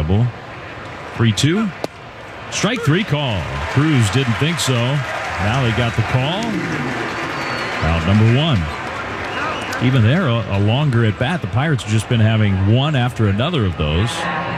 audible. 3-2. Strike three call. Cruz didn't think so. Now they got the call. Out number one. Even there, a longer at bat. The Pirates have just been having one after another of those.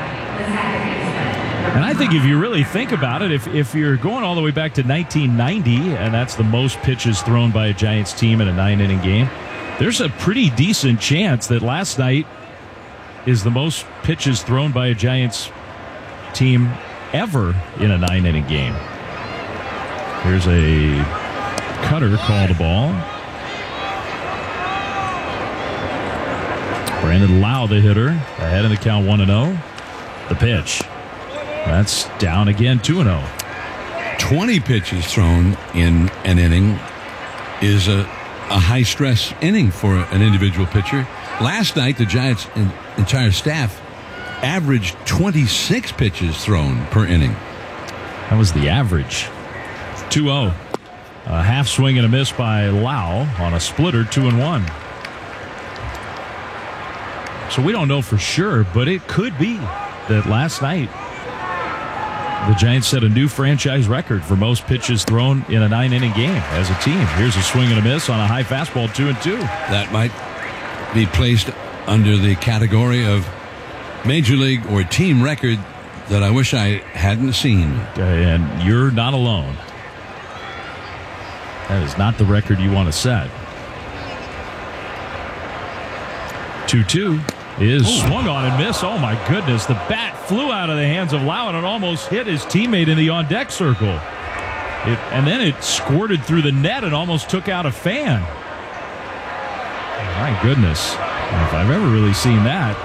And I think if you really think about it, if you're going all the way back to 1990, and that's the most pitches thrown by a Giants team in a 9-inning game, there's a pretty decent chance that last night is the most pitches thrown by a Giants team ever in a 9-inning game. Here's a cutter called a ball. Brandon Lau, the hitter, ahead in the count 1-0. The pitch. That's down again, 2-0. 20 pitches thrown in an inning is a high-stress inning for an individual pitcher. Last night, the Giants' entire staff averaged 26 pitches thrown per inning. That was the average. 2-0. A half swing and a miss by Lau on a splitter, 2-1. So we don't know for sure, but it could be that last night the Giants set a new franchise record for most pitches thrown in a 9-inning game as a team. Here's a swing and a miss on a high fastball, 2-2. That might be placed under the category of major league or team record that I wish I hadn't seen. And you're not alone. That is not the record you want to set. 2-2 is swung on and missed. Oh, my goodness. The bat flew out of the hands of Lau, and it almost hit his teammate in the on-deck circle. And then it squirted through the net and almost took out a fan. My goodness. If I've ever really seen that.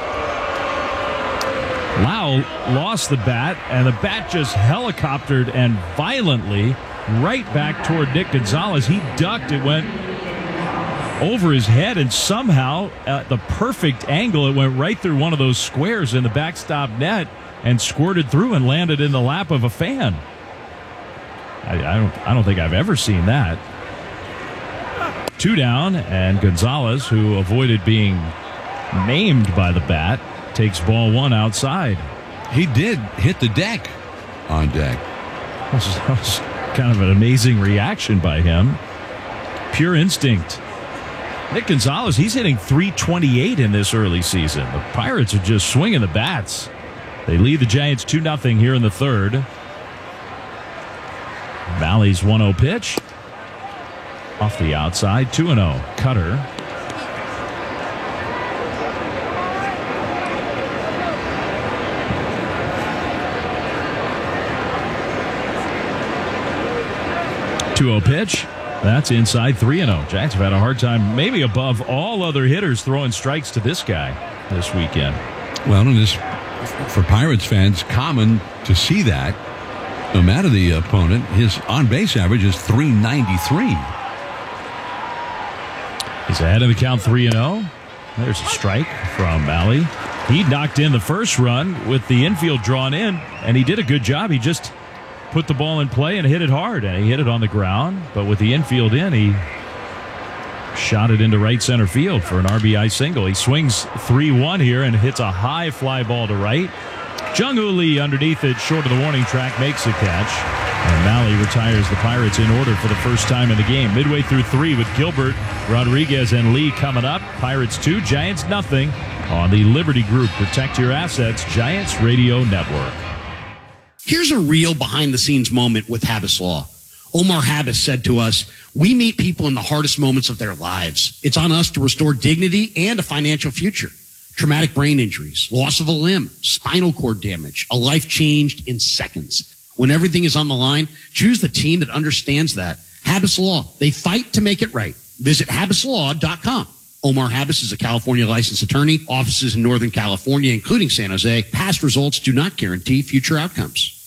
Lau lost the bat, and the bat just helicoptered and violently right back toward Nick Gonzalez. He ducked. It went over his head, and somehow at the perfect angle, it went right through one of those squares in the backstop net and squirted through and landed in the lap of a fan. I don't think I've ever seen that. 2 down, and Gonzalez, who avoided being maimed by the bat, takes ball 1 outside. He did hit the deck on deck. That was kind of an amazing reaction by him. Pure instinct. Nick Gonzalez, he's hitting .328 in this early season. The Pirates are just swinging the bats. They lead the Giants 2-0 here in the third. Valley's 1-0 pitch. Off the outside, 2-0. Cutter. Pitch. That's inside, 3-0. Giants have had a hard time, maybe above all other hitters, throwing strikes to this guy this weekend. Well, and this, for Pirates fans, common to see that. No matter the opponent, his on-base average is .393. He's ahead of the count, 3-0. There's a strike from Mahle. He knocked in the first run with the infield drawn in, and he did a good job. He just put the ball in play and hit it hard, and he hit it on the ground. But with the infield in, he shot it into right center field for an RBI single. He swings 3-1 here and hits a high fly ball to right. Jung-Hoo Lee underneath it, short of the warning track, makes the catch. And Mahle retires the Pirates in order for the first time in the game. Midway through 3 with Gilbert, Rodriguez, and Lee coming up. Pirates 2, Giants nothing on the Liberty Group Protect Your Assets Giants Radio Network. Here's a real behind-the-scenes moment with Habas Law. Omar Habas said to us, "We meet people in the hardest moments of their lives. It's on us to restore dignity and a financial future. Traumatic brain injuries, loss of a limb, spinal cord damage, a life changed in seconds. When everything is on the line, choose the team that understands that. Habas Law, they fight to make it right. Visit habaslaw.com. Omar Habas is a California licensed attorney, offices in Northern California, including San Jose. Past results do not guarantee future outcomes.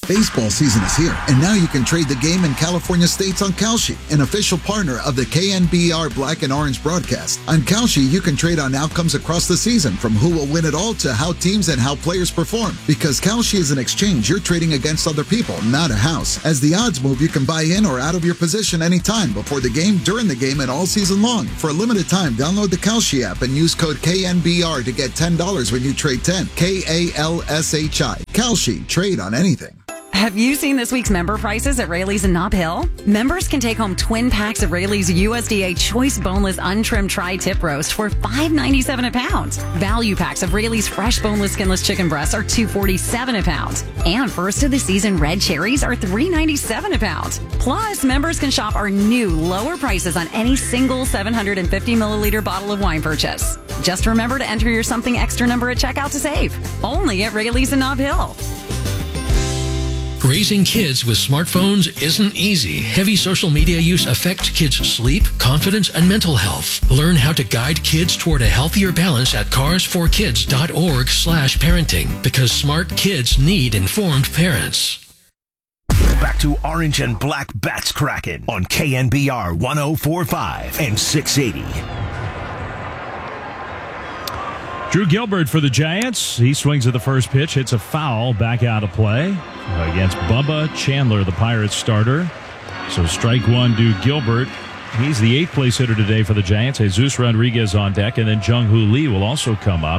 Baseball season is here, and now you can trade the game in California states on Kalshi, an official partner of the KNBR Black and Orange broadcast. On Kalshi, you can trade on outcomes across the season, from who will win it all to how teams and how players perform. Because Kalshi is an exchange, you're trading against other people, not a house. As the odds move, you can buy in or out of your position anytime, before the game, during the game, and all season long. For a limited time, download the Kalshi app and use code KNBR to get $10 when you trade 10. KALSHI. Kalshi. Trade on anything. Have you seen this week's member prices at Raley's in Nob Hill? Members can take home twin packs of Raley's USDA Choice Boneless Untrimmed Tri-Tip Roast for $5.97 a pound. Value packs of Raley's Fresh Boneless Skinless Chicken Breasts are $2.47 a pound. And first of the season red cherries are $3.97 a pound. Plus, members can shop our new lower prices on any single 750 milliliter bottle of wine purchase. Just remember to enter your something extra number at checkout to save. Only at Raley's in Nob Hill. Raising kids with smartphones isn't easy. Heavy social media use affects kids' sleep, confidence, and mental health. Learn how to guide kids toward a healthier balance at carsforkids.org/parenting, because smart kids need informed parents. Back to Orange and Black Bats Crackin' on KNBR 104.5 and 680. Drew Gilbert for the Giants. He swings at the first pitch, hits a foul, back out of play against Bubba Chandler, the Pirates starter. So strike one to Gilbert. He's the 8th place hitter today for the Giants. Jesus Rodriguez on deck, and then Jung-Hoo Lee will also come up.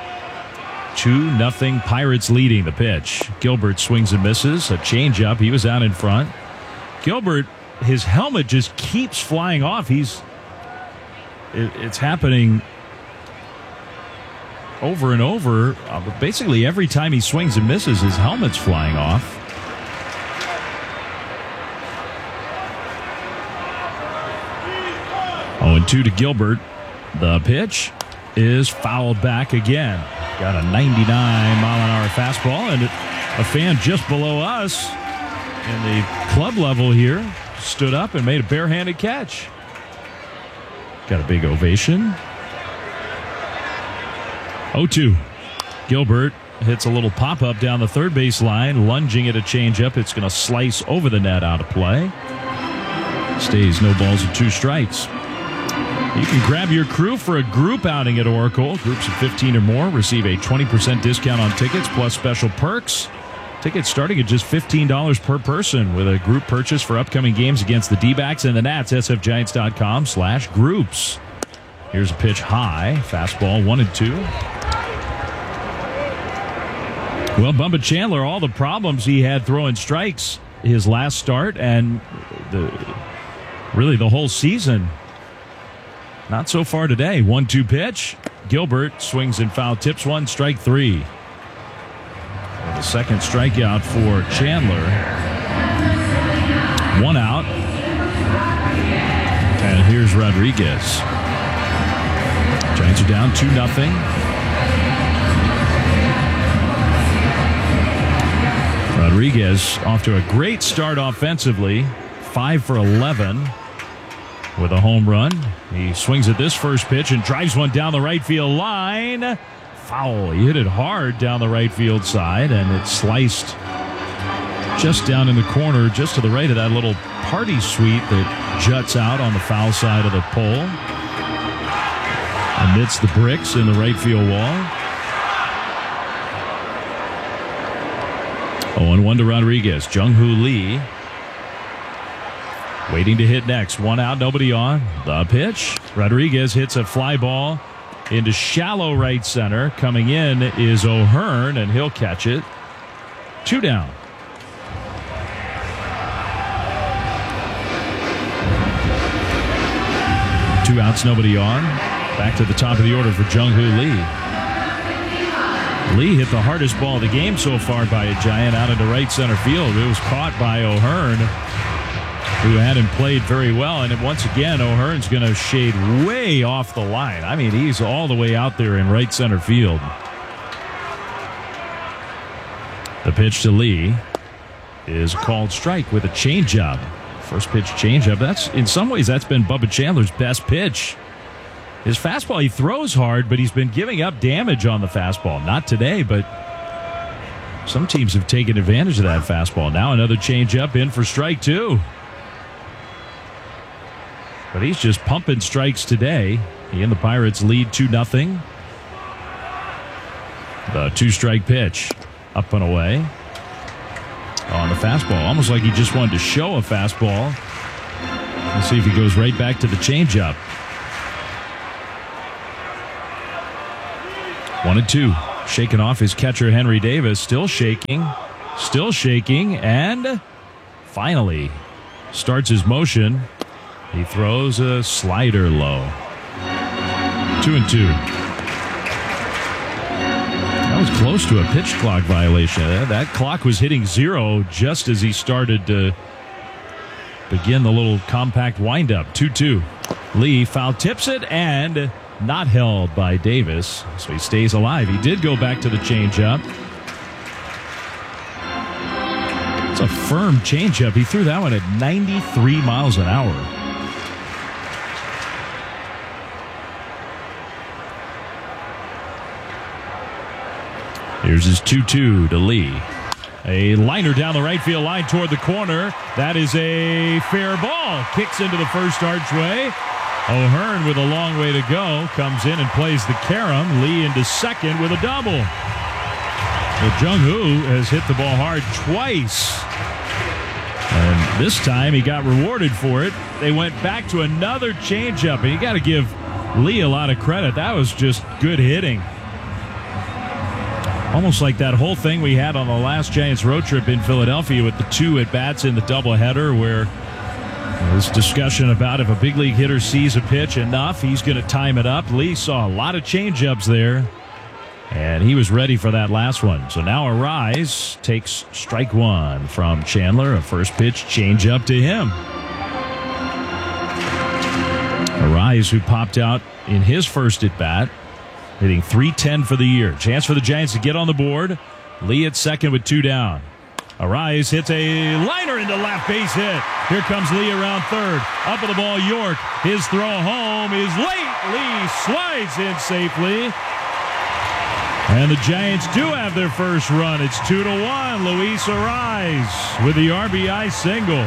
2-0 Pirates leading the pitch. Gilbert swings and misses. A changeup. He was out in front. Gilbert, his helmet just keeps flying off. It's happening over and over. Basically every time he swings and misses, his helmet's flying off. Oh, and 2 to Gilbert. The pitch is fouled back again. Got a 99-mile-an-hour fastball, and a fan just below us in the club level here stood up and made a barehanded catch. Got a big ovation. 0-2. Gilbert hits a little pop-up down the third base line, lunging at a changeup. It's going to slice over the net, out of play. Stays no balls and 2 strikes. You can grab your crew for a group outing at Oracle. Groups of 15 or more receive a 20% discount on tickets plus special perks. Tickets starting at just $15 per person with a group purchase for upcoming games against the D-backs and the Nats. sfgiants.com/groups. Here's a pitch high. Fastball 1-2. Well, Bubba Chandler, all the problems he had throwing strikes his last start and really the whole season. Not so far today. 1-2 pitch. Gilbert swings and foul tips one, strike 3. The second strikeout for Chandler. 1 out. And here's Rodriguez. Giants are down 2-0. Rodriguez off to a great start offensively. 5 for 11 with a home run. He swings at this first pitch and drives one down the right field line. Foul. He hit it hard down the right field side, and it sliced just down in the corner, just to the right of that little party suite that juts out on the foul side of the pole. Amidst the bricks in the right field wall. 0-1 to Rodriguez. Jung-Hoo Lee waiting to hit next. 1 out, nobody on. The pitch. Rodriguez hits a fly ball into shallow right center. Coming in is O'Hearn, and he'll catch it. 2 down. Two outs, nobody on. Back to the top of the order for Jung-Hoo Lee. Lee hit the hardest ball of the game so far by a Giant out into right center field. It was caught by O'Hearn, who hadn't played very well. And once again, O'Hearn's going to shade way off the line. I mean, he's all the way out there in right center field. The pitch to Lee is a called strike with a changeup. First pitch changeup. That's, in some ways, that's been Bubba Chandler's best pitch. His fastball, he throws hard, but he's been giving up damage on the fastball. Not today, but Some teams have taken advantage of that fastball. Now another changeup in for strike two. But he's just pumping strikes today. He and the Pirates lead 2-0. The 2-strike pitch. Up and away. On the fastball. Almost like he just wanted to show a fastball. Let's see if he goes right back to the changeup. 1-2. Shaking off his catcher, Henry Davis. Still shaking, and finally starts his motion. He throws a slider low. 2-2. That was close to a pitch clock violation. That clock was hitting 0 just as he started to begin the little compact windup. 2-2. Lee foul tips it and not held by Davis, so he stays alive. He did go back to the changeup. It's a firm changeup. He threw that one at 93 miles an hour. Here's his 2-2 to Lee. A liner down the right field line toward the corner. That is a fair ball. Kicks into the first archway. O'Hearn with a long way to go comes in and plays the carom. Lee into second with a double. Well, Jung-Hoo has hit the ball hard twice. And this time he got rewarded for it. They went back to another changeup, and you got to give Lee a lot of credit. That was just good hitting. Almost like that whole thing we had on the last Giants road trip in Philadelphia with the 2 at-bats in the doubleheader, where this discussion about if a big league hitter sees a pitch enough, he's going to time it up. Lee saw a lot of changeups there, and he was ready for that last one. So now Arise takes strike one from Chandler. A first pitch changeup to him. Arise, who popped out in his first at-bat, hitting .310 for the year. Chance for the Giants to get on the board. Lee at second with 2 down. Arise hits a liner into left, base hit. Here comes Lee around third. Up with the ball, York. His throw home is late. Lee slides in safely. And the Giants do have their first run. It's 2-1. Luis Arise with the RBI single.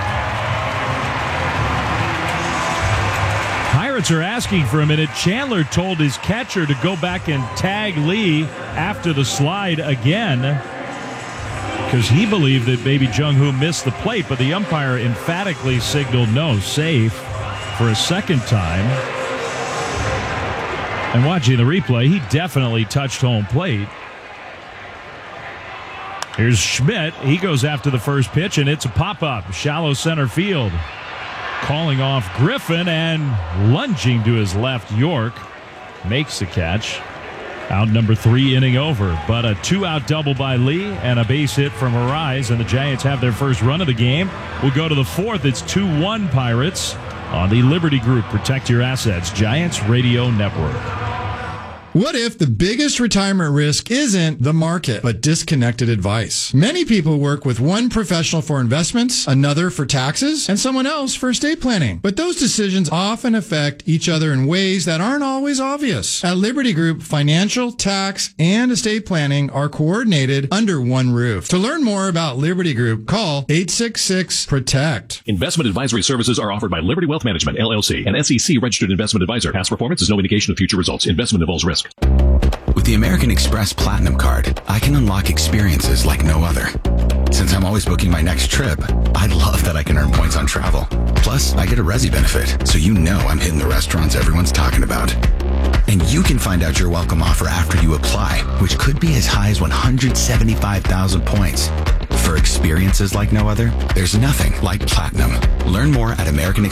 Pirates are asking for a minute. Chandler told his catcher to go back and tag Lee after the slide again, because he believed that maybe Jung-Hoo missed the plate, but the umpire emphatically signaled no, safe for a second time. And watching the replay, he definitely touched home plate. Here's Schmidt. He goes after the first pitch, and it's a pop-up. Shallow center field. Calling off Griffin, and lunging to his left, York makes the catch. Out number 3, inning over. But a 2-out double by Lee and a base hit from Arise, and the Giants have their first run of the game. We'll go to the 4th. It's 2-1 Pirates on the Liberty Group Protect Your Assets Giants Radio Network. What if the biggest retirement risk isn't the market, but disconnected advice? Many people work with one professional for investments, another for taxes, and someone else for estate planning. But those decisions often affect each other in ways that aren't always obvious. At Liberty Group, financial, tax, and estate planning are coordinated under one roof. To learn more about Liberty Group, call 866-PROTECT. Investment advisory services are offered by Liberty Wealth Management, LLC, an SEC-registered investment advisor. Past performance is no indication of future results. Investment involves risk. With the American Express Platinum Card, I can unlock experiences like no other. Since I'm always booking my next trip, I love that I can earn points on travel. Plus, I get a Resi benefit, so you know I'm hitting the restaurants everyone's talking about. And you can find out your welcome offer after you apply, which could be as high as 175,000 points. For experiences like no other, there's nothing like Platinum. Learn more at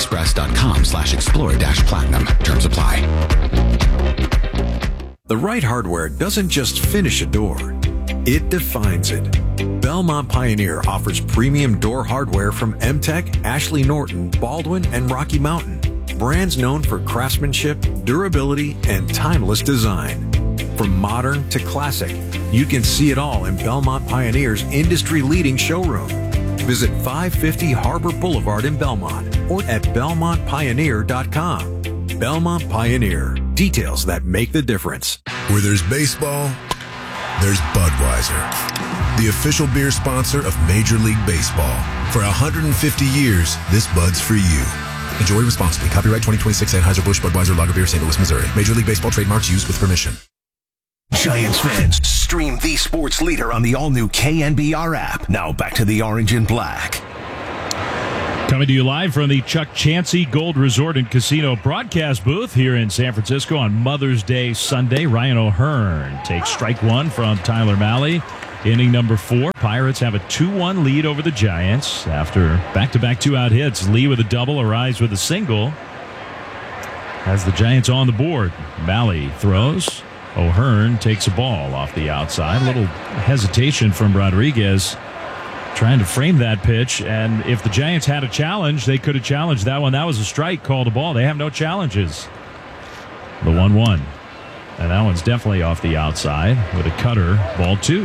americanexpress.com/explore-platinum. Terms apply. The right hardware doesn't just finish a door, it defines it. Belmont Pioneer offers premium door hardware from Emtech, Ashley Norton, Baldwin, and Rocky Mountain. Brands known for craftsmanship, durability, and timeless design. From modern to classic, you can see it all in Belmont Pioneer's industry-leading showroom. Visit 550 Harbor Boulevard in Belmont or at belmontpioneer.com. Belmont Pioneer. Details that make the difference. Where there's baseball, there's Budweiser. the official beer sponsor of Major League Baseball. For 150 years, this Bud's for you. Enjoy responsibly. Copyright 2026 Anheuser-Busch Budweiser Lager Beer, St. Louis, Missouri. Major League Baseball trademarks used with permission. Giants fans, stream the sports leader on the all-new KNBR app. Now back to the Orange and Black. Coming to you live from the Chuck Chansey Gold Resort and Casino broadcast booth here in San Francisco on Mother's Day Sunday. Ryan O'Hearn takes strike one from Tyler Mahle. Inning number 4. Pirates have a 2-1 lead over the Giants after back-to-back 2-out hits. Lee with a double, Arise with a single. Has the Giants on the board. Mahle throws. O'Hearn takes a ball off the outside. A little hesitation from Rodriguez trying to frame that pitch, and if the Giants had a challenge, they could have challenged that one. That was a strike, called a ball. They have no challenges. The 1-1. And that one's definitely off the outside with a cutter, ball 2.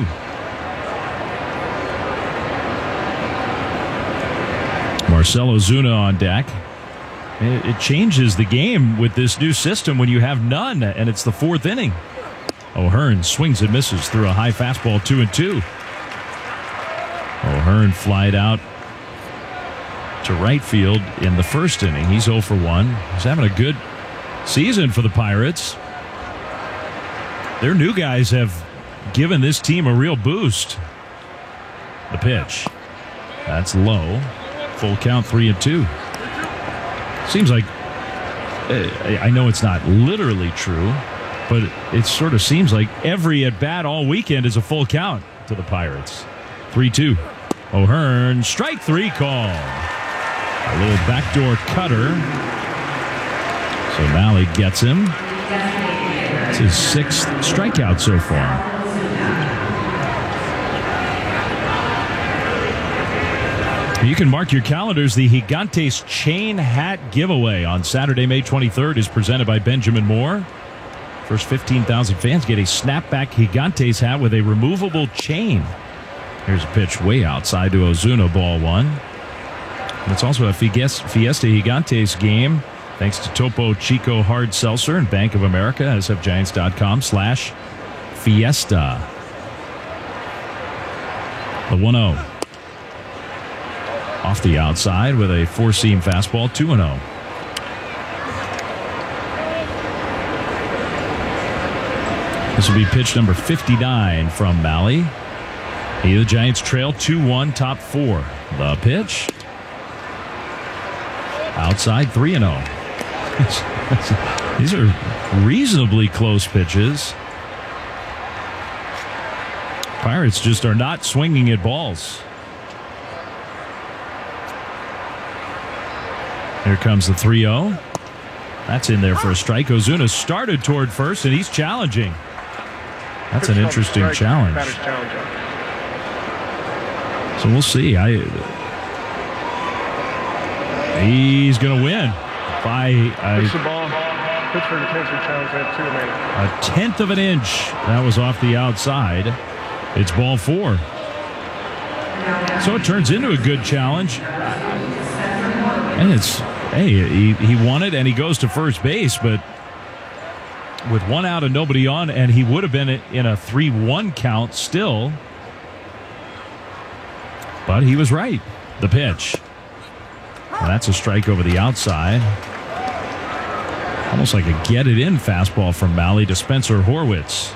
Marcell Ozuna on deck. It changes the game with this new system when you have none, and it's the 4th inning. O'Hearn swings and misses through a high fastball, 2-2. O'Hearn flied out to right field in the first inning. He's 0 for 1. He's having a good season for the Pirates. Their new guys have given this team a real boost. The pitch. That's low. Full count, 3-2. Seems like, I know it's not literally true, but it sort of seems like every at-bat all weekend is a full count to the Pirates. 3-2. O'Hearn, strike 3 call. A little backdoor cutter. So Mahle gets him. It's his 6th strikeout so far. You can mark your calendars. The Gigantes chain hat giveaway on Saturday, May 23rd is presented by Benjamin Moore. First 15,000 fans get a snapback Gigantes hat with a removable chain. Here's a pitch way outside to Ozuna, ball 1. And it's also a Fiesta Gigantes game thanks to Topo Chico Hard Seltzer and Bank of America, sfgiants.com/Fiesta. The 1-0. Off the outside with a 4-seam fastball, 2-0. This will be pitch number 59 from Mahle. The Giants trail 2-1, top 4. The pitch. Outside, 3-0. These are reasonably close pitches. Pirates just are not swinging at balls. Here comes the 3-0. That's in there for a strike. Ozuna started toward first, and he's challenging. That's an interesting challenge. So we'll see. He's going to win by a 1/10 of an inch. That was off the outside. It's ball 4. So it turns into a good challenge. And it's, hey, he won it, and he goes to first base, but with 1 out and nobody on, and he would have been in a 3-1 count still. But he was right. The pitch. Well, that's a strike over the outside. Almost like a get-it-in fastball from Mahle to Spencer Horwitz.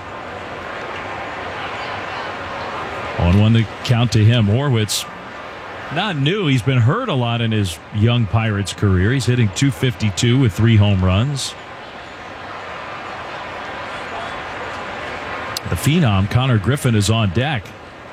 1-1 the count to him. Horwitz, not new. He's been hurt a lot in his young Pirates career. He's hitting .252 with 3 home runs. The phenom, Connor Griffin, is on deck.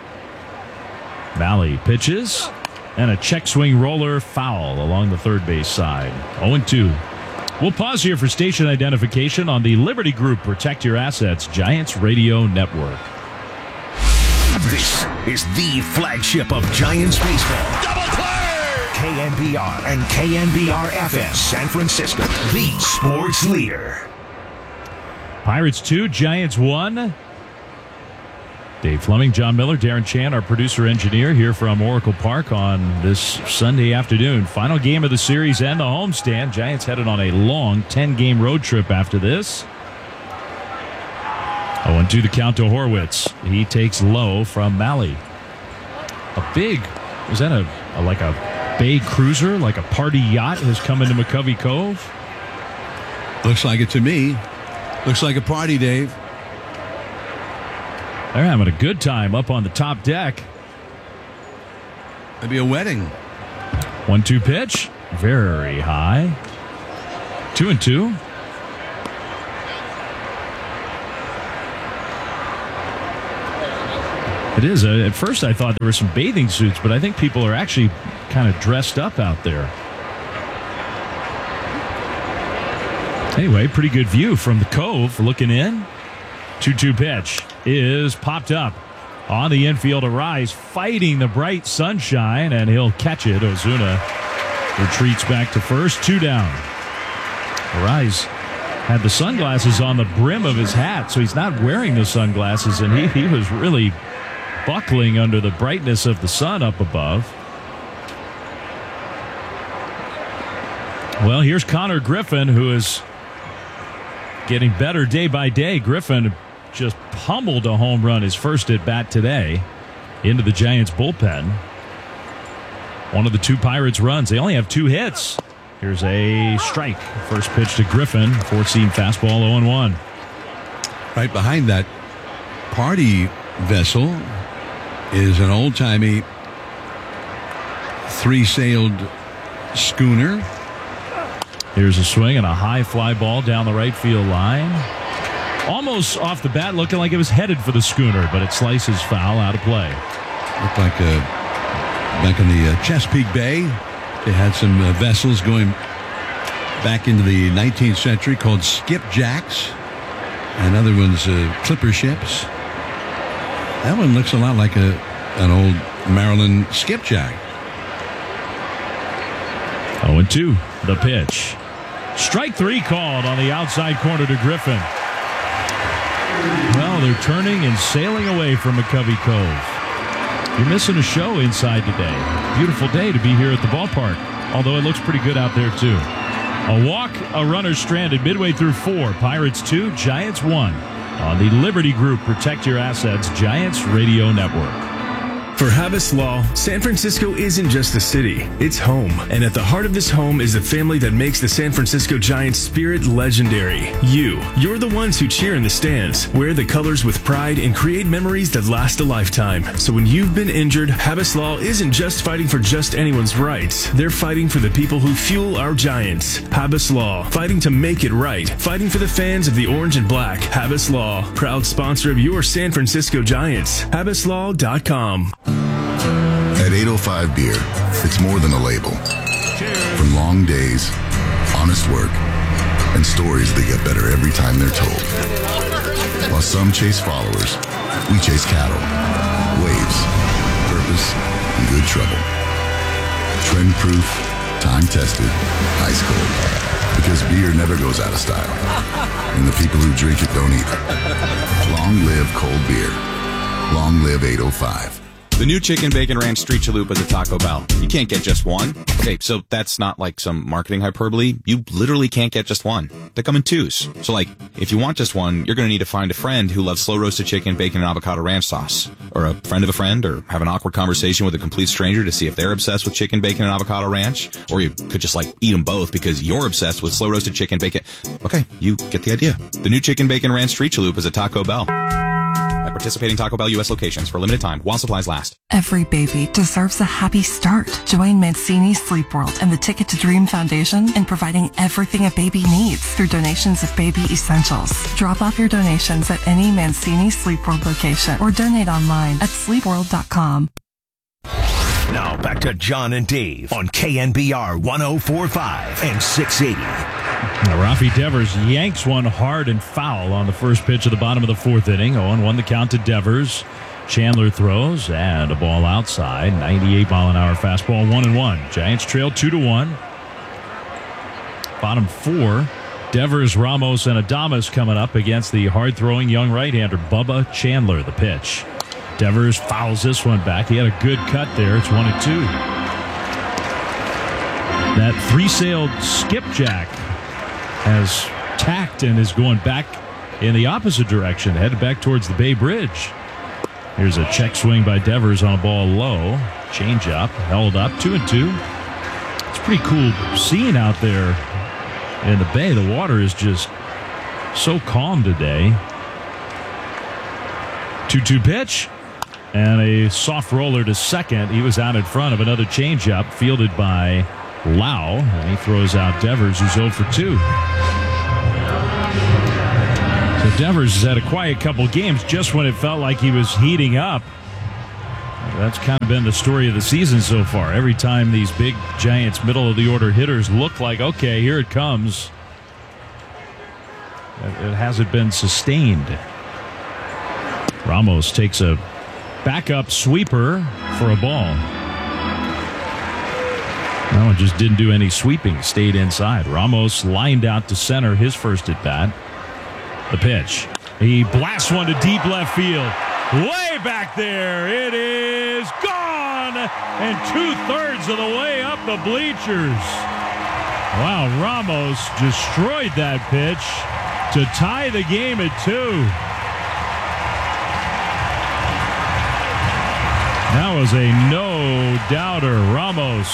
Mahle pitches, and a check swing roller foul along the third base side. 0-2. We'll pause here for station identification on the Liberty Group Protect Your Assets Giants Radio Network. This is the flagship of Giants baseball. Double play! KNBR and KNBR FM San Francisco, the sports leader. Pirates 2, Giants 1. Dave Fleming, John Miller, Darren Chan, our producer-engineer here from Oracle Park on this Sunday afternoon. Final game of the series and the homestand. Giants headed on a long 10-game road trip after this. 0-2 the count to Horwitz. He takes low from Mahle. Was that like a bay cruiser, like a party yacht has come into McCovey Cove? Looks like it to me. Looks like a party, Dave. They're having a good time up on the top deck. Maybe a wedding. 1-2 pitch. Very high. 2-2. It is. At first I thought there were some bathing suits, but I think people are actually kind of dressed up out there. Anyway, pretty good view from the Cove looking in. 2-2 pitch is popped up on the infield. Arise fighting the bright sunshine, and he'll catch it. Ozuna retreats back to first. 2 down. Arise had the sunglasses on the brim of his hat, so he's not wearing the sunglasses, and he was really buckling under the brightness of the sun up above. Well, here's Connor Griffin, who is getting better day by day. Griffin just pummeled a home run his first at bat today into the Giants bullpen. One of the 2 Pirates runs. They only have 2 hits. Here's a strike. First pitch to Griffin. 4-seam fastball, 0-1. Right behind that party vessel is an old-timey 3-sailed schooner. Here's a swing and a high fly ball down the right field line. Almost off the bat, looking like it was headed for the schooner, but it slices foul out of play. Looked like back in the Chesapeake Bay, they had some vessels going back into the 19th century called skipjacks, and other ones clipper ships. That one looks a lot like an old Maryland skipjack. 0-2, the pitch. Strike 3 called on the outside corner to Griffin. Well, they're turning and sailing away from McCovey Cove. You're missing a show inside today. Beautiful day to be here at the ballpark, although it looks pretty good out there, too. A walk, a runner stranded midway through 4. Pirates 2, Giants 1. On the Liberty Group Protect Your Assets Giants Radio Network. For Habas Law, San Francisco isn't just a city, it's home. And at the heart of this home is the family that makes the San Francisco Giants spirit legendary. You're the ones who cheer in the stands, wear the colors with pride, and create memories that last a lifetime. So when you've been injured, Habas Law isn't just fighting for just anyone's rights. They're fighting for the people who fuel our Giants. Habas Law, fighting to make it right. Fighting for the fans of the orange and black. Habas Law, proud sponsor of your San Francisco Giants. HabasLaw.com. At 805 Beer, it's more than a label. From long days, honest work, and stories that get better every time they're told. While some chase followers, we chase cattle, waves, purpose, and good trouble. Trend-proof, time-tested, ice cold. Because beer never goes out of style. And the people who drink it don't either. Long live cold beer. Long live 805. The new Chicken Bacon Ranch Street Chalupa at Taco Bell. You can't get just one. Okay, so that's not like some marketing hyperbole. You literally can't get just one. They come in 2s. So like, if you want just one, you're going to need to find a friend who loves slow roasted chicken, bacon, and avocado ranch sauce. Or a friend of a friend, or have an awkward conversation with a complete stranger to see if they're obsessed with chicken, bacon, and avocado ranch. Or you could just like eat them both because you're obsessed with slow roasted chicken, bacon. Okay, you get the idea. The new Chicken Bacon Ranch Street Chalupa is at Taco Bell. At participating Taco Bell U.S. locations for a limited time while supplies last. Every baby deserves a happy start. Join Mancini Sleep World and the Ticket to Dream Foundation in providing everything a baby needs through donations of baby essentials. Drop off your donations at any Mancini Sleep World location or donate online at sleepworld.com. Now back to John and Dave on KNBR 104.5 and 680. Rafi Devers yanks one hard and foul on the first pitch of the bottom of the 4th inning. 0-1 the count to Devers. Chandler throws and a ball outside. 98-mile-an-hour fastball, 1-1. Giants trail 2-1. Bottom 4. Devers, Ramos, and Adames coming up against the hard-throwing young right-hander Bubba Chandler. The pitch. Devers fouls this one back. He had a good cut there. It's 1-2. That 3-sailed skipjack has tacked and is going back in the opposite direction, headed back towards the Bay Bridge. Here's a check swing by Devers on a ball low. Change up, held up, 2-2. It's a pretty cool scene out there in the bay. The water is just so calm today. 2-2 pitch. And a soft roller to second. He was out in front of another changeup fielded by Lau. And he throws out Devers, who's 0 for 2. So Devers has had a quiet couple games just when it felt like he was heating up. That's kind of been the story of the season so far. Every time these big Giants middle-of-the-order hitters look like, okay, here it comes, it hasn't been sustained. Ramos takes a backup sweeper for a ball. That one just didn't do any sweeping, stayed inside. Ramos lined out to center his first at bat. The pitch. He blasts one to deep left field. Way back there. It is gone. And 2/3 of the way up the bleachers. Wow, Ramos destroyed that pitch to tie the game at 2. That was a no-doubter. Ramos.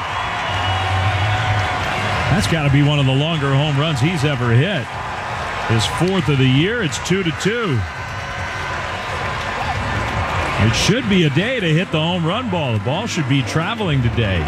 That's got to be one of the longer home runs he's ever hit. His 4th of the year. It's 2-2. It should be a day to hit the home run ball. The ball should be traveling today.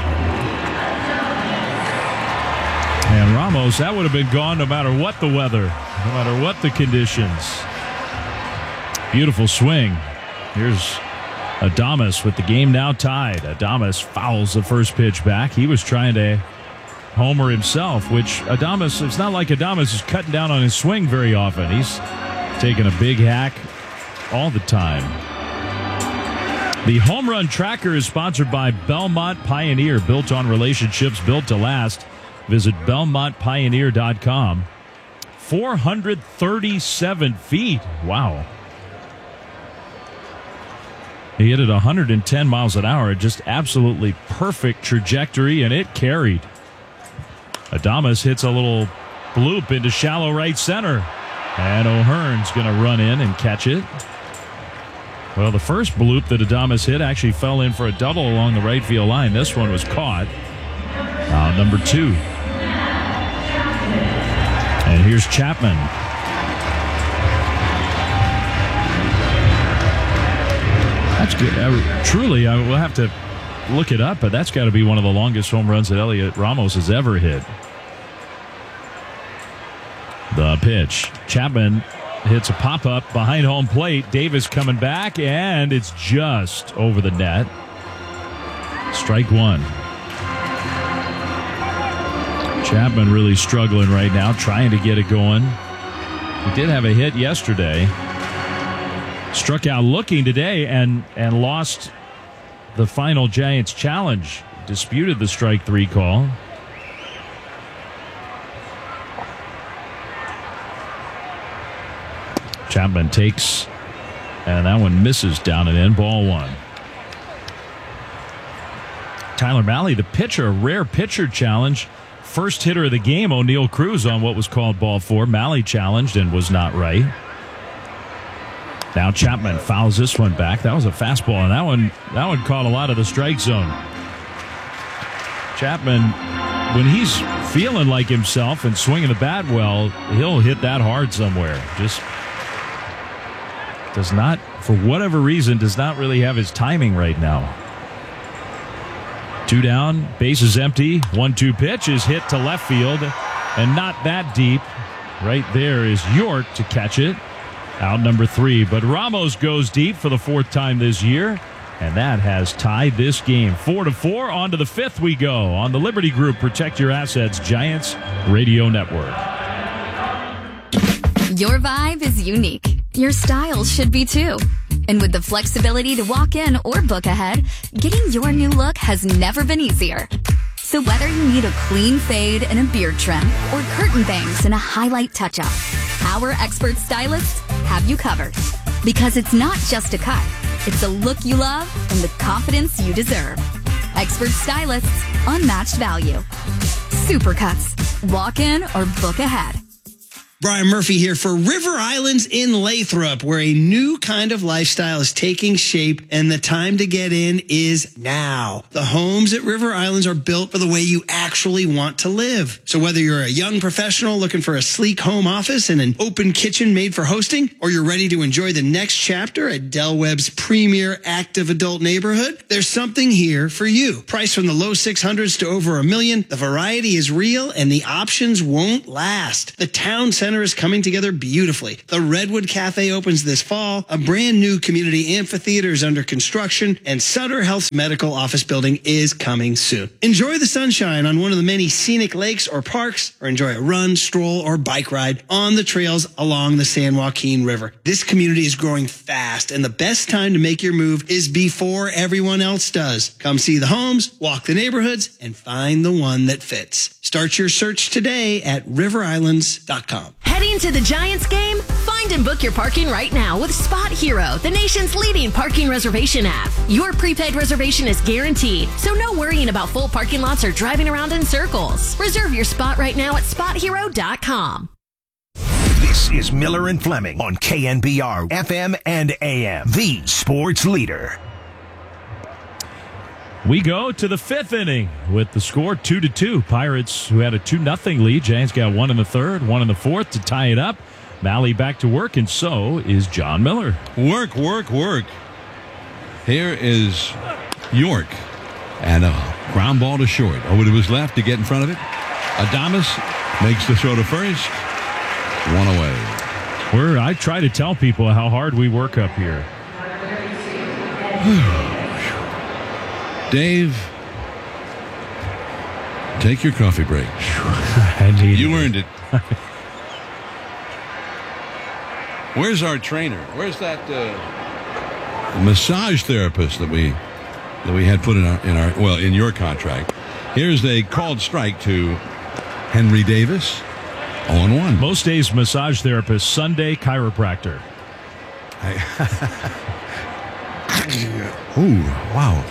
And Ramos, that would have been gone no matter what the weather, no matter what the conditions. Beautiful swing. Here's Adames with the game now tied. Adames fouls the first pitch back. He was trying to homer himself, which Adames, it's not like Adames is cutting down on his swing very often. He's taking a big hack all the time. The Home Run Tracker is sponsored by Belmont Pioneer, built on relationships, built to last. Visit BelmontPioneer.com. 437 feet. Wow. He hit it 110 miles an hour. Just absolutely perfect trajectory, and it carried. Adames hits a little bloop into shallow right center. And O'Hearn's going to run in and catch it. Well, the first bloop that Adames hit actually fell in for a double along the right field line. This one was caught. Number 2. And here's Chapman. That's good. Truly, I will have to look it up, but that's got to be one of the longest home runs that Elliot Ramos has ever hit. The pitch. Chapman hits a pop-up behind home plate. Davis coming back, and it's just over the net. Strike 1. Chapman really struggling right now, trying to get it going. He did have a hit yesterday. Struck out looking today and lost the final Giants challenge. Disputed the strike 3 call. Chapman takes, and that one misses down and in. Ball 1. Tyler Mahle, the pitcher, a rare pitcher challenge. First hitter of the game, O'Neal Cruz, on what was called ball 4. Mahle challenged and was not right. Now Chapman fouls this one back. That was a fastball, and that one caught a lot of the strike zone. Chapman, when he's feeling like himself and swinging the bat well, he'll hit that hard somewhere. Just does not, for whatever reason, does not really have his timing right now. 2 down, base is empty. 1-2 pitch is hit to left field, and not that deep. Right there is York to catch it. Out number 3, but Ramos goes deep for the 4th time this year, and that has tied this game. 4-4. On to the 5th we go on the Liberty Group Protect Your Assets Giants Radio Network. Your vibe is unique. Your style should be too. And with the flexibility to walk in or book ahead, getting your new look has never been easier. So whether you need a clean fade and a beard trim or curtain bangs and a highlight touch-up, our expert stylists have you covered. Because it's not just a cut, it's a look you love and the confidence you deserve. Expert stylists, unmatched value. Supercuts. Walk in or book ahead. Brian Murphy here for River Islands in Lathrop, where a new kind of lifestyle is taking shape, and the time to get in is now. The homes at River Islands are built for the way you actually want to live. So whether you're a young professional looking for a sleek home office and an open kitchen made for hosting, or you're ready to enjoy the next chapter at Del Webb's premier active adult neighborhood, there's something here for you. Priced from the low 600s to over $1 million, the variety is real and the options won't last. The town center is coming together beautifully. The Redwood Cafe opens this fall, a brand new community amphitheater is under construction, and Sutter Health's medical office building is coming soon. Enjoy the sunshine on one of the many scenic lakes or parks, or enjoy a run, stroll, or bike ride on the trails along the San Joaquin River. This community is growing fast, and the best time to make your move is before everyone else does. Come see the homes, walk the neighborhoods, and find the one that fits. Start your search today at riverislands.com. Heading to the Giants game? Find and book your parking right now with Spot Hero, the nation's leading parking reservation app. Your prepaid reservation is guaranteed, so no worrying about full parking lots or driving around in circles. Reserve your spot right now at SpotHero.com. This is Miller and Fleming on KNBR FM and AM, the sports leader. We go to the fifth inning with the score 2-2. Pirates, who had a 2-0 lead. Giants got one in the third, one in the fourth to tie it up. Malley back to work, and so is John Miller. Work. Here is York. And a ground ball to short. Over to his left to get in front of it. Adames makes the throw to first. One away. I try to tell people how hard we work up here. Dave, take your coffee break. You earned it. Where's our trainer? Where's that massage therapist that we had put in your contract? Here's a called strike to Henry Davis. 0-1. Most days massage therapist, Sunday chiropractor. Ooh, wow.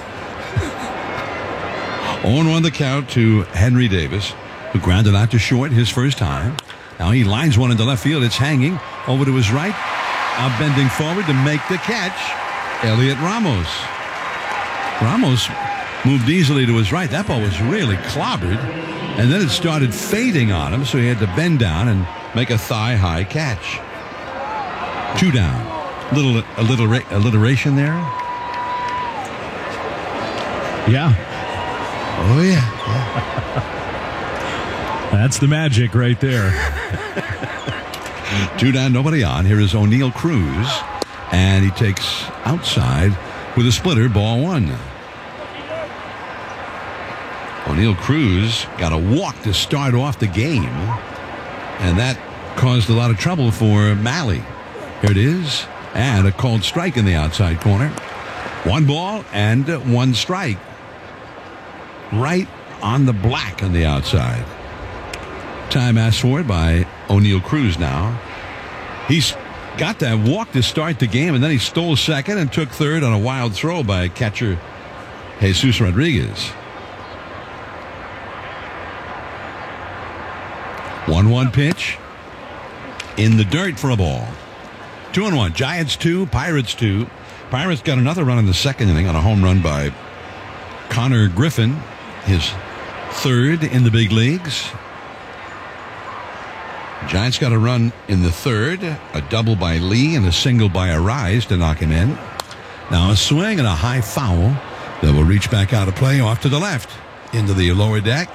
0-1 the count to Henry Davis, who grounded out to short his first time. Now he lines one into left field. It's hanging over to his right. Bending forward to make the catch, Elliot Ramos. Ramos moved easily to his right. That ball was really clobbered, and then it started fading on him, so he had to bend down and make a thigh-high catch. 2 down. Little alliteration there. Yeah. Oh, yeah. That's the magic right there. 2 down, nobody on. Here is O'Neill Cruz, and he takes outside with a splitter, ball 1. O'Neill Cruz got a walk to start off the game, and that caused a lot of trouble for Malley. Here it is, and a called strike in the outside corner. 1 ball and 1 strike. Right on the black on the outside. Time asked for it by O'Neill Cruz now. He's got that walk to start the game, and then he stole second and took third on a wild throw by catcher Jesus Rodriguez. 1-1 pitch. In the dirt for a ball. 2-1. Giants 2, Pirates 2. Pirates got another run in the second inning on a home run by Connor Griffin, his third in the big leagues. Giants got a run in the third, a double by Lee and a single by Arise to knock him in. Now a swing and a high foul that will reach back out of play off to the left into the lower deck.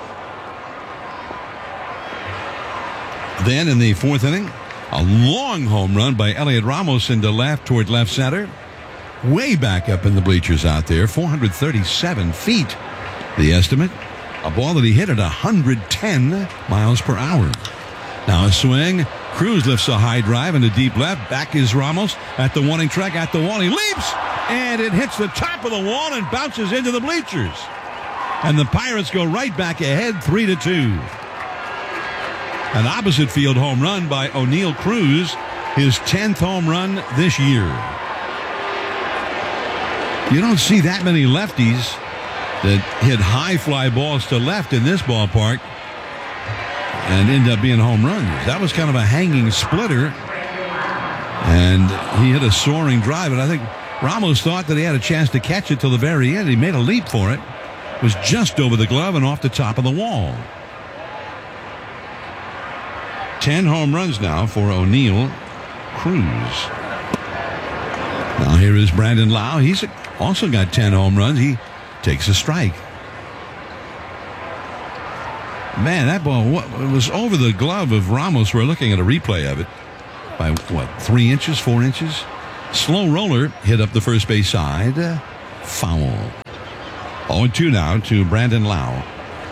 Then in the fourth inning, a long home run by Elliot Ramos into left toward left center. Way back up in the bleachers out there, 437 feet. The estimate, a ball that he hit at 110 miles per hour. Now a swing. Cruz lifts a high drive into deep left. Back is Ramos at the warning track at the wall. He leaps, and it hits the top of the wall and bounces into the bleachers. And the Pirates go right back ahead, 3-2. An opposite field home run by O'Neill Cruz, his 10th home run this year. You don't see that many lefties that hit high fly balls to left in this ballpark. and end up being home runs. That was kind of a hanging splitter, and he hit a soaring drive, and I think Ramos thought that he had a chance to catch it till the very end. He made a leap for it. It was just over the glove and off the top of the wall. 10 home runs now for O'Neill Cruz. Now here is Brandon Lau. He's also got 10 home runs. He takes a strike. Man, that ball was over the glove of Ramos. We're looking at a replay of it by 3 inches, 4 inches. Slow roller hit up the first base side. Foul. 0-2 now to Brandon Lau.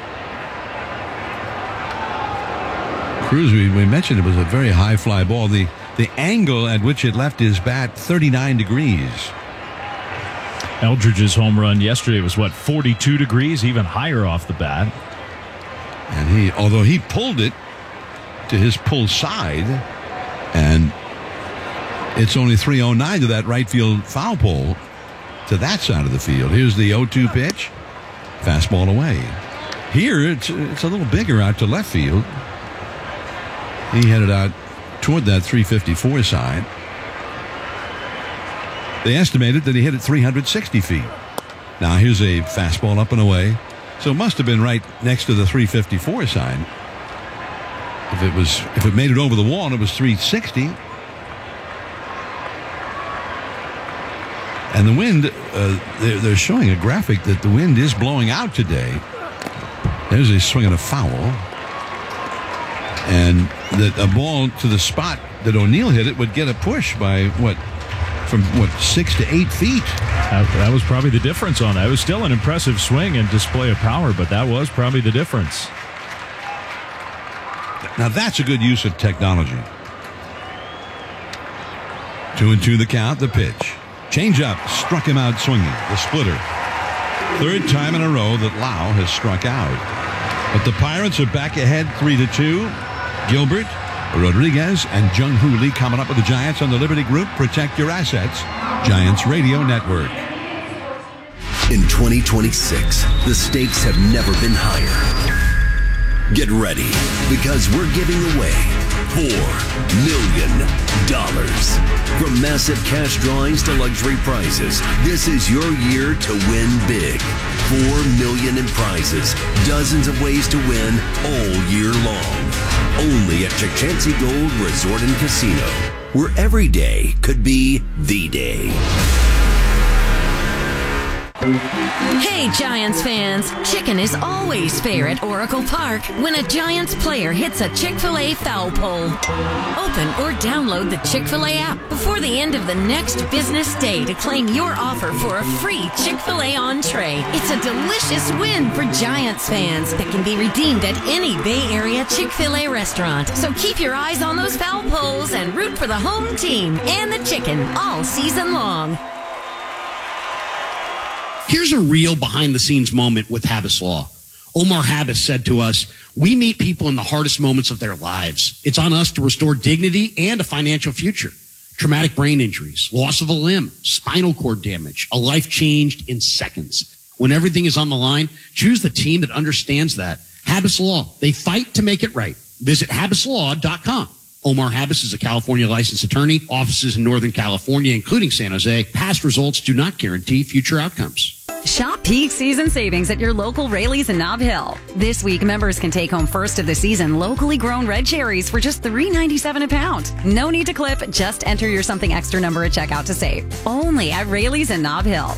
Cruz, we mentioned it was a very high fly ball. The angle at which it left his bat, 39 degrees. Eldridge's home run yesterday was 42 degrees, even higher off the bat. And although he pulled it to his pull side, and it's only 309 to that right field foul pole to that side of the field. Here's the 0-2 pitch. Fastball away. Here, it's a little bigger out to left field. He headed out toward that 354 side. They estimated that he hit it 360 feet. Now here's a fastball up and away. So it must have been right next to the 354 side. If it made it over the wall and it was 360. And the wind, they're showing a graphic that the wind is blowing out today. There's a swing and a foul. And that a ball to the spot that O'Neill hit it would get a push by from 6 to 8 feet. That was probably the difference on that. It was still an impressive swing and display of power, but that was probably the difference. Now that's a good use of technology. 2-2 the count, the pitch. Change up, struck him out swinging, the splitter. Third time in a row that Lau has struck out. But the Pirates are back ahead 3-2. Gilbert, Rodriguez, and Jung-Hoo Lee coming up with the Giants on the Liberty Group. Protect your assets. Giants Radio Network. In 2026, the stakes have never been higher. Get ready, because we're giving away $4 million. From massive cash drawings to luxury prizes, this is your year to win big. $4 million in prizes, dozens of ways to win all year long. Only at Chukchansi Gold Resort and Casino, where every day could be the day. Hey, Giants fans! Chicken is always fair at Oracle Park when a Giants player hits a Chick-fil-A foul pole. Open or download the Chick-fil-A app before the end of the next business day to claim your offer for a free Chick-fil-A entree. It's a delicious win for Giants fans that can be redeemed at any Bay Area Chick-fil-A restaurant. So keep your eyes on those foul poles and root for the home team and the chicken all season long. Here's a real behind-the-scenes moment with Habas Law. Omar Habas said to us, "We meet people in the hardest moments of their lives. It's on us to restore dignity and a financial future. Traumatic brain injuries, loss of a limb, spinal cord damage, a life changed in seconds. When everything is on the line, choose the team that understands that. Habas Law, they fight to make it right. Visit habaslaw.com. Omar Habas is a California licensed attorney, offices in Northern California, including San Jose. Past results do not guarantee future outcomes." Shop peak season savings at your local Raley's in Nob Hill. This week, members can take home first of the season locally grown red cherries for just $3.97 a pound. No need to clip. Just enter your something extra number at checkout to save. Only at Raley's in Nob Hill.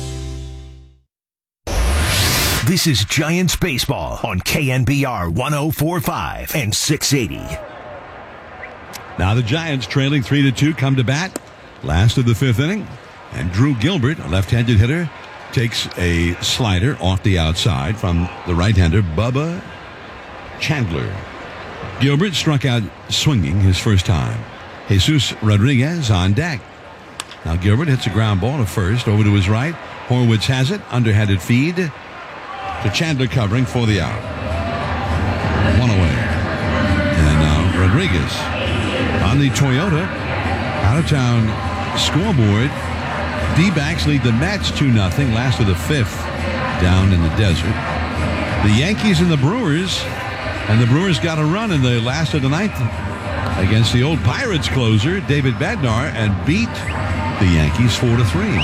This is Giants Baseball on KNBR 104.5 and 680. Now the Giants trailing 3-2 come to bat. Last of the fifth inning. And Drew Gilbert, a left-handed hitter, takes a slider off the outside from the right-hander, Bubba Chandler. Gilbert struck out swinging his first time. Jesus Rodriguez on deck. Now Gilbert hits a ground ball to first, over to his right. Horwitz has it, underhanded feed to Chandler covering for the out. One away. And now Rodriguez on the Toyota out-of-town scoreboard. D-backs lead the Mets 2-0, last of the fifth down in the desert. The Yankees and the Brewers And the Brewers got a run in the last of the ninth against the old Pirates closer, David Bednar, and beat the Yankees 4-3.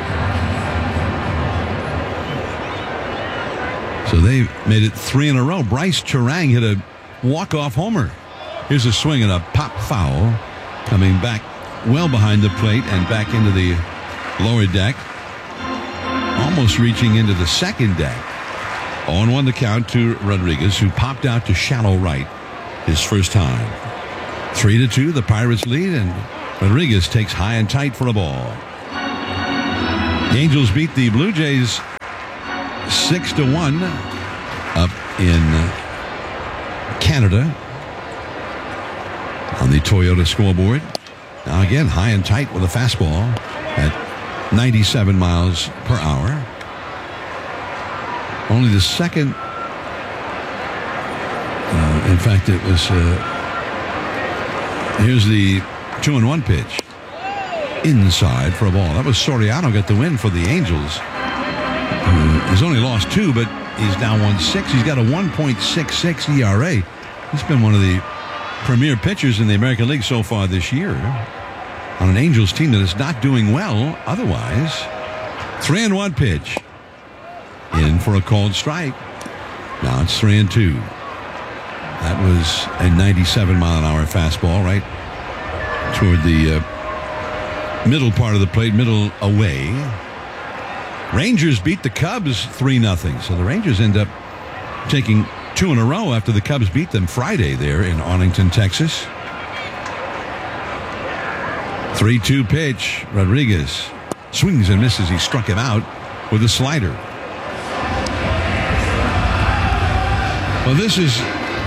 So they made it 3 in a row. Bryce Turang hit a walk-off homer. Here's a swing and a pop foul coming back well behind the plate and back into the lower deck. Almost reaching into the second deck. 0-1 the count to Rodriguez, who popped out to shallow right his first time. 3-2, the Pirates lead, and Rodriguez takes high and tight for a ball. The Angels beat the Blue Jays 6-1 up in Canada on the Toyota scoreboard. Now again, high and tight with a fastball at 97 miles per hour. Only the second, in fact, it was, here's the 2-1 pitch. Inside for a ball. That was Soriano got the win for the Angels. He's only lost 2, but he's now won 6. He's got a 1.66 ERA. He's been one of the premier pitchers in the American League so far this year on an Angels team that is not doing well otherwise. 3-1 pitch. In for a called strike. Now it's 3-2. That was a 97-mile-an-hour fastball right toward the middle part of the plate, middle away. Rangers beat the Cubs 3-0. So the Rangers end up taking 2 in a row after the Cubs beat them Friday there in Arlington, Texas. 3-2 pitch. Rodriguez swings and misses. He struck him out with a slider. Well, this is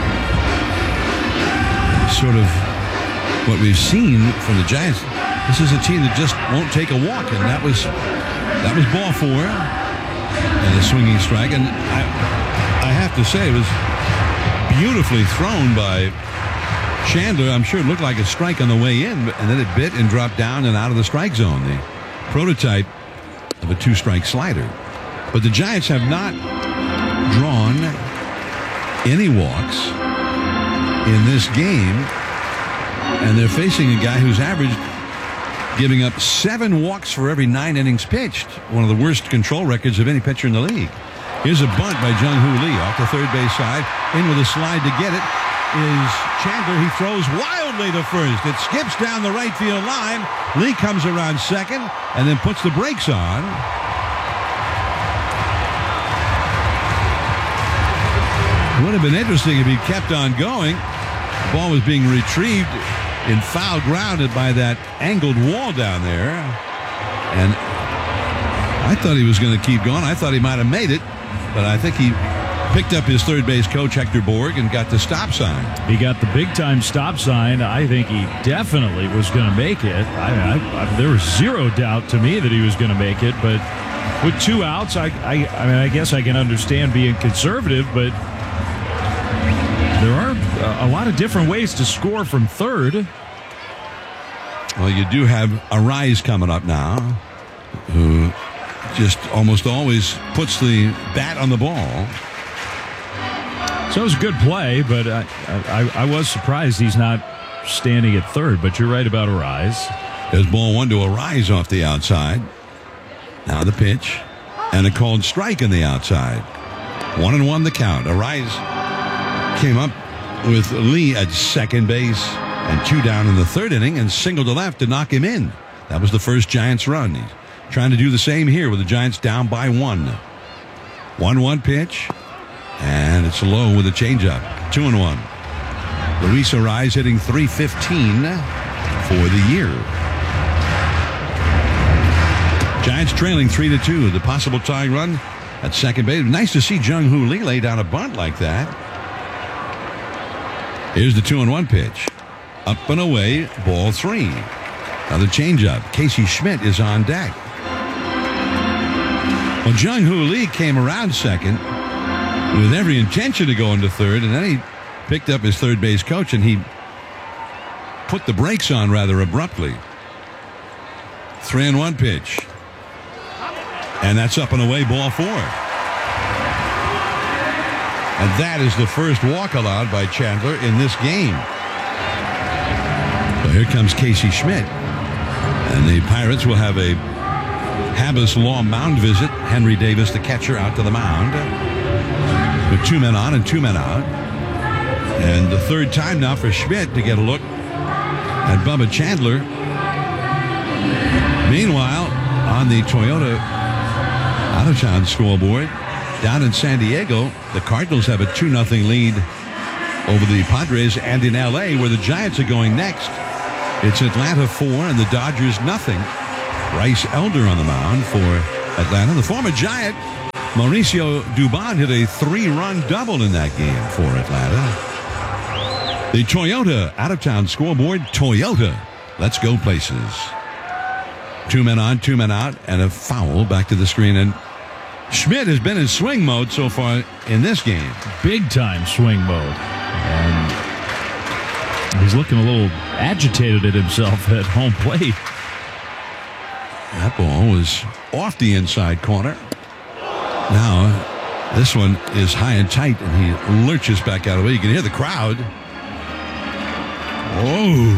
sort of what we've seen from the Giants. This is a team that just won't take a walk, and that was ball 4 and a swinging strike. And I have to say, it was beautifully thrown by Chandler. I'm sure it looked like a strike on the way in, and then it bit and dropped down and out of the strike zone. The prototype of a 2-strike slider. But the Giants have not drawn any walks in this game, and they're facing a guy who's averaged giving up 7 walks for every 9 innings pitched, one of the worst control records of any pitcher in the league. Here's a bunt by Jung-Hoo Lee off the third base side. In with a slide to get it is Chandler. He throws wildly to first. It skips down the right field line. Lee comes around second and then puts the brakes on. Would have been interesting if he'd kept on going. The ball was being retrieved in foul ground by that angled wall down there. And I thought he was going to keep going. I thought he might have made it. But I think he picked up his third base coach, Hector Borg, and got the stop sign. He got the big-time stop sign. I think he definitely was going to make it. There was zero doubt to me that he was going to make it. But with 2 outs, I guess I can understand being conservative, but there are a lot of different ways to score from third. Well, you do have Arise coming up now, who just almost always puts the bat on the ball. So it was a good play, but I was surprised he's not standing at third. But you're right about Arise. There's ball 1 to Arise off the outside. Now the pitch, and a called strike on the outside. 1-1 the count. Arise came up with Lee at second base and 2 down in the third inning and singled to left to knock him in. That was the first Giants run. He's trying to do the same here with the Giants down by 1. 1-1 pitch, and it's low with a changeup. 2-1. Luis Arise hitting .315 for the year. Giants trailing 3-2. The possible tying run at second base. Nice to see Jung-Hoo Lee lay down a bunt like that. Here's the 2-1 pitch. Up and away, ball 3. Another changeup. Casey Schmidt is on deck. Well, Jung-Hoo Lee came around second with every intention to go into third, and then he picked up his third base coach, and he put the brakes on rather abruptly. 3-1 pitch. And that's up and away, ball 4. And that is the first walk allowed by Chandler in this game. So here comes Casey Schmidt. And the Pirates will have a Habas Law mound visit. Henry Davis, the catcher, out to the mound with 2 men on and 2 men out. And the third time now for Schmidt to get a look at Bubba Chandler. Meanwhile, on the Toyota out-of-town scoreboard, down in San Diego, the Cardinals have a 2-0 lead over the Padres, and in L.A., where the Giants are going next, it's Atlanta 4 and the Dodgers 0. Bryce Elder on the mound for Atlanta. The former Giant, Mauricio Dubon, hit a 3-run double in that game for Atlanta. The Toyota out-of-town scoreboard, Toyota, let's go places. 2 men on, 2 men out, and a foul back to the screen. And Schmidt has been in swing mode so far in this game. Big-time swing mode. And he's looking a little agitated at himself at home plate. That ball was off the inside corner. Now, this one is high and tight, and he lurches back out of the way. You can hear the crowd. Whoa.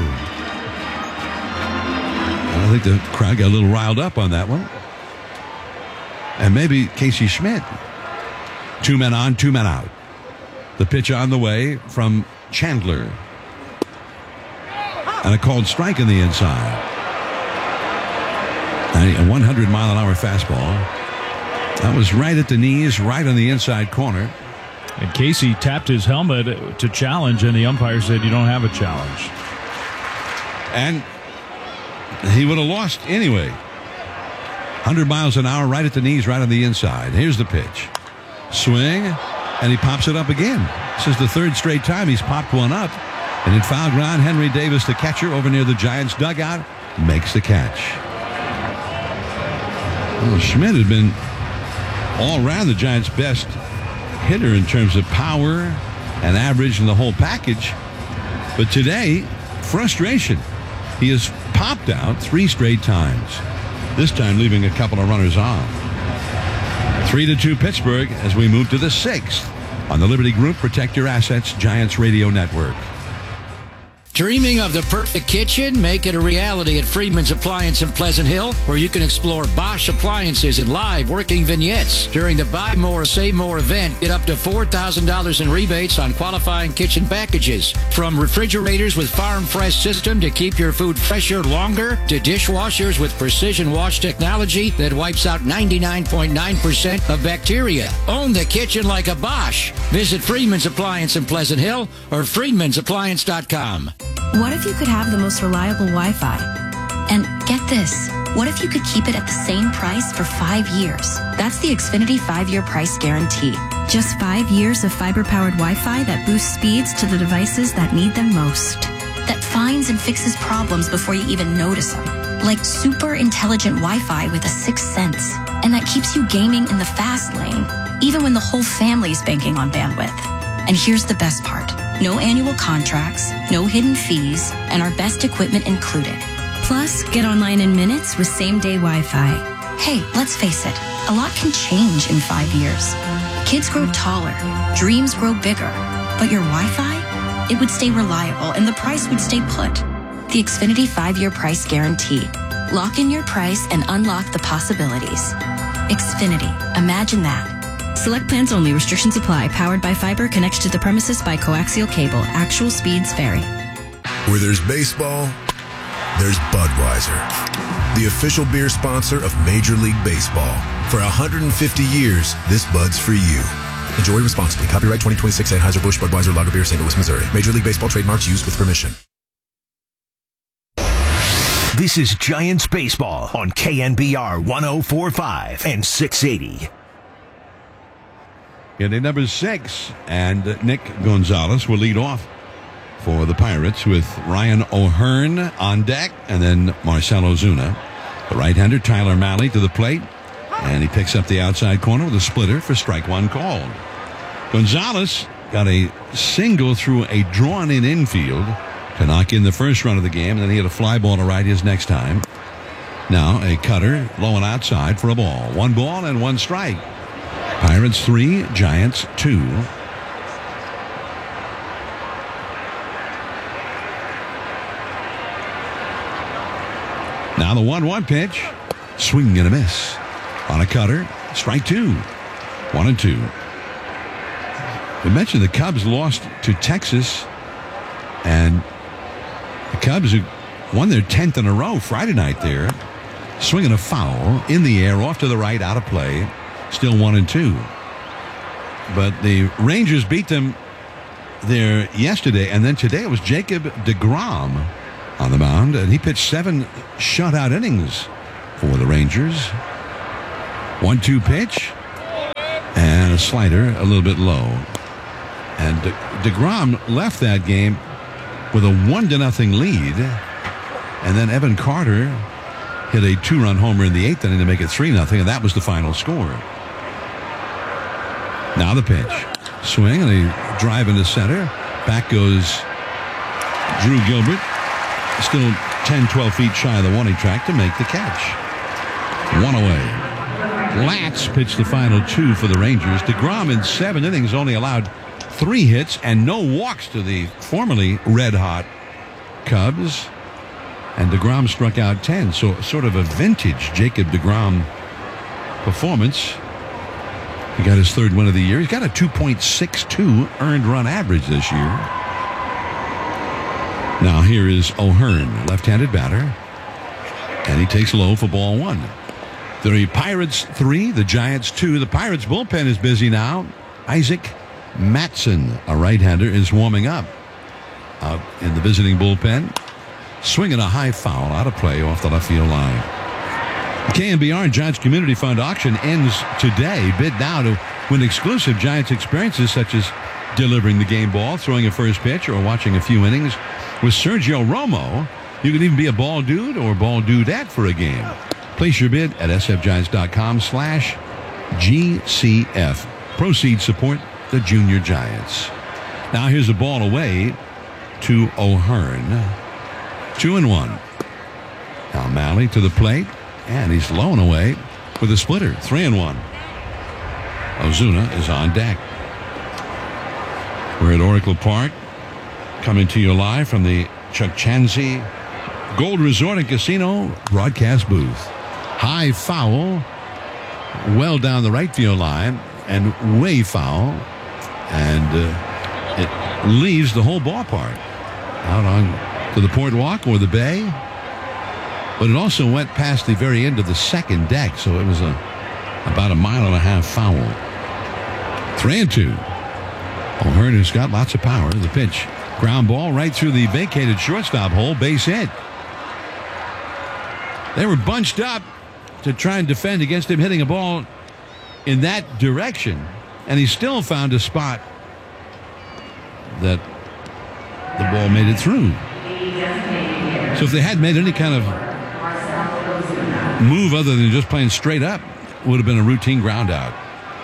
I think the crowd got a little riled up on that one. And maybe Casey Schmidt. 2 men on, 2 men out. The pitch on the way from Chandler. And a called strike on the inside. A 100-mile-an-hour fastball. That was right at the knees, right on the inside corner. And Casey tapped his helmet to challenge, and the umpire said, "You don't have a challenge." And he would have lost anyway. 100 miles an hour, right at the knees, right on the inside. Here's the pitch. Swing, and he pops it up again. This is the third straight time he's popped one up. And in foul ground, Henry Davis, the catcher, over near the Giants' dugout, makes the catch. Well, Schmidt had been all around the Giants' best hitter in terms of power and average and the whole package. But today, frustration. He has popped out 3 straight times. This time leaving a couple of runners on. 3-2 Pittsburgh as we move to the 6th on the Liberty Group Protect Your Assets Giants Radio Network. Dreaming of the perfect kitchen? Make it a reality at Friedman's Appliance in Pleasant Hill, where you can explore Bosch appliances in live working vignettes. During the Buy More, Save More event, get up to $4,000 in rebates on qualifying kitchen packages. From refrigerators with Farm Fresh system to keep your food fresher longer, to dishwashers with precision wash technology that wipes out 99.9% of bacteria. Own the kitchen like a Bosch. Visit Friedman's Appliance in Pleasant Hill or friedmansappliance.com. What if you could have the most reliable Wi-Fi? And get this, what if you could keep it at the same price for 5 years? That's the Xfinity 5-year price guarantee. Just 5 years of fiber-powered Wi-Fi that boosts speeds to the devices that need them most. That finds and fixes problems before you even notice them. Like super intelligent Wi-Fi with a 6th sense. And that keeps you gaming in the fast lane, even when the whole family's banking on bandwidth. And here's the best part. No annual contracts, no hidden fees, and our best equipment included. Plus, get online in minutes with same-day Wi-Fi. Hey, let's face it, a lot can change in 5 years. Kids grow taller, dreams grow bigger, but your Wi-Fi? It would stay reliable and the price would stay put. The Xfinity 5-year price guarantee. Lock in your price and unlock the possibilities. Xfinity, imagine that. Select plans only. Restrictions apply. Powered by fiber. Connects to the premises by coaxial cable. Actual speeds vary. Where there's baseball, there's Budweiser, the official beer sponsor of Major League Baseball. For 150 years, this Bud's for you. Enjoy responsibly. Copyright 2026 Anheuser-Busch Budweiser Lager Beer, St. Louis, Missouri. Major League Baseball trademarks used with permission. This is Giants Baseball on KNBR 104.5 and 680. Getting number 6, and Nick Gonzalez will lead off for the Pirates with Ryan O'Hearn on deck and then Marcell Ozuna. The right-hander Tyler Mahle to the plate, and he picks up the outside corner with a splitter for strike 1 called. Gonzalez got a single through a drawn-in infield to knock in the first run of the game, and then he had a fly ball to right his next time. Now a cutter low and outside for a ball. 1 ball and 1 strike. Pirates 3, Giants 2. Now the 1-1 pitch. Swing and a miss. On a cutter. Strike 2. 1-2. We mentioned the Cubs lost to Texas. And the Cubs, who won their 10th in a row Friday night there, swinging a foul in the air, off to the right, out of play. Still 1-2. But the Rangers beat them there yesterday, and then today it was Jacob deGrom on the mound, and he pitched 7 shutout innings for the Rangers. 1-2 pitch, and a slider a little bit low. And deGrom left that game with a 1-0 lead, and then Evan Carter hit a 2-run homer in the 8th inning to make it 3-0, and that was the final score. Now the pitch. Swing, and a drive into center. Back goes Drew Gilbert. Still 10, 12 feet shy of the warning track to make the catch. 1 away. Latz pitched the final 2 for the Rangers. deGrom in 7 innings only allowed 3 hits and no walks to the formerly red-hot Cubs. And deGrom struck out 10, so sort of a vintage Jacob deGrom performance. He got his 3rd win of the year. He's got a 2.62 earned run average this year. Now here is O'Hearn, left-handed batter. And he takes low for ball 1. The Pirates 3, the Giants 2. The Pirates bullpen is busy now. Isaac Matson, a right-hander, is warming up out in the visiting bullpen. Swinging a high foul out of play off the left field line. The KNBR and Giants Community Fund auction ends today. Bid now to win exclusive Giants experiences such as delivering the game ball, throwing a first pitch, or watching a few innings. With Sergio Romo, you can even be a ball dude or ball dudette for a game. Place your bid at sfgiants.com/GCF. Proceeds support the Junior Giants. Now here's a ball away to O'Hearn. 2-1. Now Malley to the plate, and he's low and away with a splitter. 3-1. Ozuna is on deck. We're at Oracle Park, coming to you live from the Chukchansi Gold Resort and Casino broadcast booth. High foul, well down the right field line, and way foul, and it leaves the whole ballpark out on to the Port Walk or the Bay, but it also went past the very end of the second deck, so it was about a mile and a half foul. 3-2. O'Hearn, who's got lots of power. The pitch, ground ball right through the vacated shortstop hole, base hit. They were bunched up to try and defend against him hitting a ball in that direction, and he still found a spot that the ball made it through. So if they had made any kind of move other than just playing straight up, it would have been a routine ground out.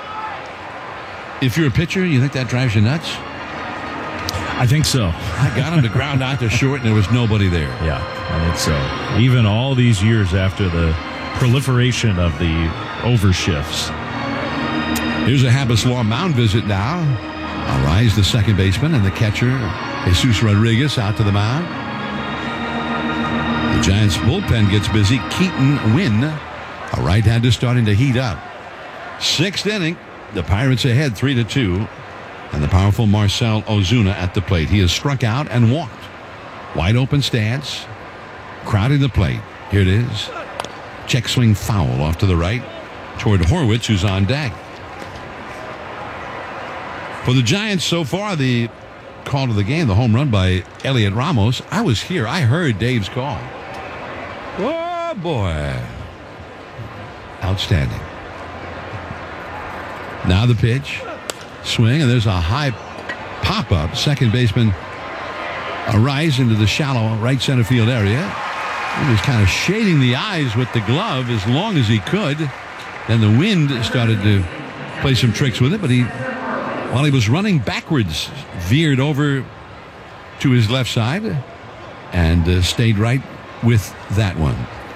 If you're a pitcher, you think that drives you nuts? I think so. I got him to ground out to short, and there was nobody there. Yeah, I think so. Even all these years after the proliferation of the overshifts. Here's a Habas Law mound visit now. Arise, the second baseman, and the catcher, Jesus Rodriguez, out to the mound. The Giants bullpen gets busy. Keaton Wynn, a right-hander, starting to heat up. 6th inning, the Pirates ahead 3-2, and the powerful Marcell Ozuna at the plate. He has struck out and walked. Wide open stance, crowding the plate. Here it is. Check swing foul off to the right toward Horwitz, who's on deck. For the Giants so far, the call to the game, the home run by Elliot Ramos. I was here. I heard Dave's call. Oh, boy. Outstanding. Now the pitch. Swing, and there's a high pop-up. Second baseman a rise into the shallow right center field area. He was kind of shading the eyes with the glove as long as he could. Then the wind started to play some tricks with it, but while he was running backwards, veered over to his left side and stayed right with that one.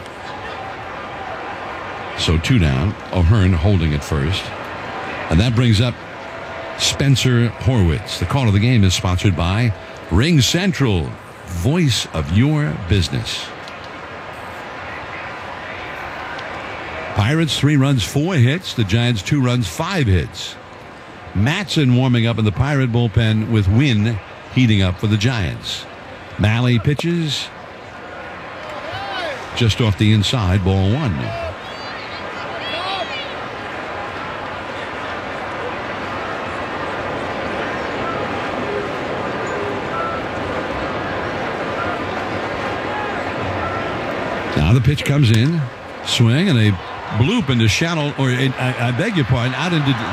So 2 down. O'Hearn holding at first. And that brings up Spencer Horwitz. The call of the game is sponsored by Ring Central, voice of your business. Pirates 3 runs, 4 hits. The Giants 2 runs, 5 hits. Matson warming up in the Pirate bullpen with Wynn heating up for the Giants. Malley pitches just off the inside, ball 1. Now the pitch comes in, swing, and a bloop into shallow, or I beg your pardon, out into